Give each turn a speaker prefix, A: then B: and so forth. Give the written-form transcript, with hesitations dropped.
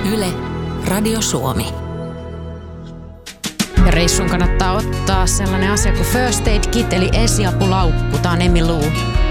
A: Yle, Radio Suomi.
B: Ja reissuun kannattaa ottaa sellainen asia kuin First Aid Kit eli esiapulaukku. Tää on Emmy Lou.